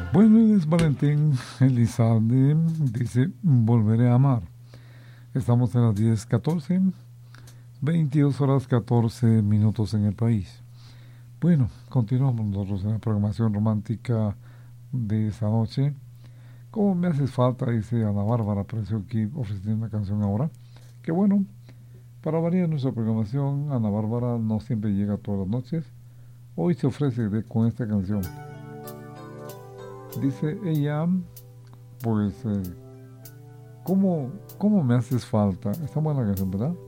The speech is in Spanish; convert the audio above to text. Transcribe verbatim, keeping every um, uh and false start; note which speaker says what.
Speaker 1: Bueno, es Valentín Elizalde, dice, volveré a amar. Estamos en las diez catorce, veintidós horas catorce minutos en el país. Bueno, continuamos nosotros en la programación romántica de esta noche. ¿Cómo me haces falta? Dice Ana Bárbara, apareció aquí ofreciendo una canción ahora. Que bueno, para variar nuestra programación, Ana Bárbara no siempre llega todas las noches. Hoy se ofrece de- con esta canción. Dice ella, pues, eh, ¿cómo, ¿cómo me haces falta? Está buena la canción, ¿verdad?